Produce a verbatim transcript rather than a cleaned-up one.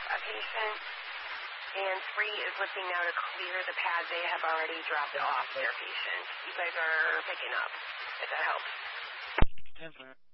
a patient, and three is lifting now to clear the pad they have already dropped off their patient. You guys are picking up, if that helps. ten four.